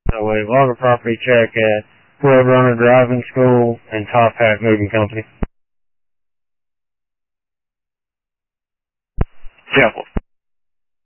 So a log of property check at Web Runner Driving School and Top Hat Moving Company. Chapel.